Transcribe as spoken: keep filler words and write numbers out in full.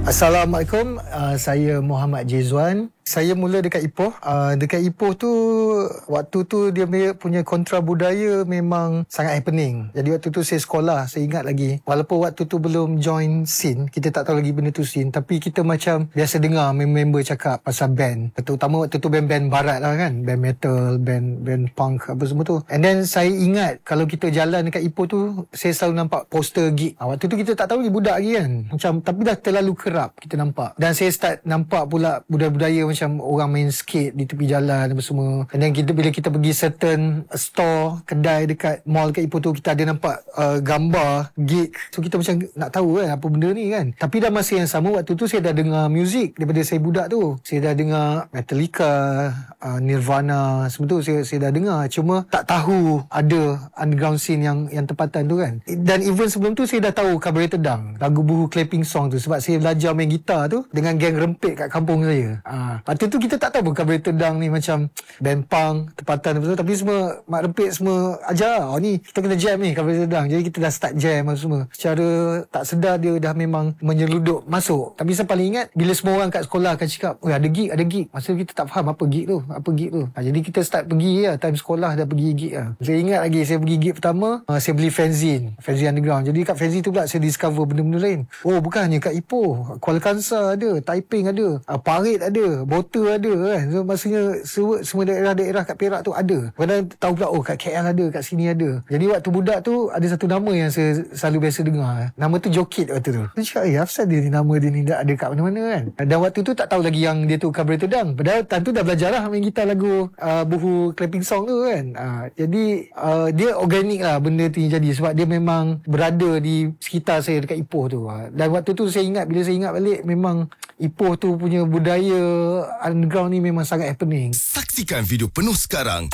Assalamualaikum, uh, saya Muhammad Jezwan. Saya mula dekat Ipoh. Uh, dekat Ipoh tu, waktu tu dia punya kontra budaya memang sangat happening. Jadi waktu tu saya sekolah, saya ingat lagi. Walaupun waktu tu belum join scene, kita tak tahu lagi benda tu scene. Tapi kita macam biasa dengar member cakap pasal band. Terutama waktu tu band-band barat lah kan. Band metal, band band punk, apa semua tu. And then saya ingat kalau kita jalan dekat Ipoh tu, saya selalu nampak poster gig. Uh, waktu tu kita tak tahu lagi budak lagi kan. Macam, tapi dah terlalu kerap kita nampak. Dan saya start nampak pula budaya-budaya macam orang main skate di tepi jalan apa semua. And then kita, bila kita pergi certain store, kedai dekat mall dekat Ipoh tu, kita ada nampak uh, gambar gig. So kita macam nak tahu kan apa benda ni kan. Tapi dalam masa yang sama, waktu tu saya dah dengar muzik daripada saya budak tu. Saya dah dengar Metallica, uh, Nirvana, semua tu saya, saya dah dengar. Cuma tak tahu ada underground scene yang yang tempatan tu kan. Dan even sebelum tu saya dah tahu Carburetor Dunk, lagu buhu clapping song tu, sebab saya belajar main gitar tu dengan geng rempit kat kampung saya. Ah, ha. Waktu tu kita tak tahu pun Carburetor Dunk ni macam band punk, tempatan apa tu, tapi semua mak rempit semua ajar, oh ni kita kena jam ni Carburetor Dunk. Jadi kita dah start jam apa semua. Secara tak sedar dia dah memang menyeludup masuk. Tapi saya paling ingat bila semua orang kat sekolah akan cakap, "Oh, ada gig, ada gig." Masa kita tak faham apa gig tu, apa gig tu. Ha, jadi kita start pergi lah, time sekolah dah pergi gig lah. Saya ingat lagi saya pergi gig pertama, uh, saya beli fanzine, fanzine underground. Jadi kat fanzine tu pula saya discover benda-benda lain. Oh, bukannya kat Ipoh, Kuala Kangsar ada, Taiping ada, uh, Parit ada, Bota ada kan. So maksudnya semua, semua daerah-daerah kat Perak tu ada. Kadang tahu pula, oh kat K L ada, kat sini ada. Jadi waktu budak tu ada satu nama yang saya selalu biasa dengar. Nama tu Jokit waktu tu. Saya cakap, eh asal dia ni, nama dia ni dah ada kat mana-mana kan. Dan waktu tu tak tahu lagi yang dia tu Carburetor Dunk. Padahal time tu dah belajar lah main gitar lagu uh, buhu clapping song tu kan. Uh, jadi uh, dia organik lah benda tu jadi, sebab dia memang berada di sekitar saya dekat Ipoh tu. Uh, dan waktu tu saya ingat, bila saya ingat balik, memang Ipoh tu punya budaya underground ni memang sangat happening. Saksikan video penuh sekarang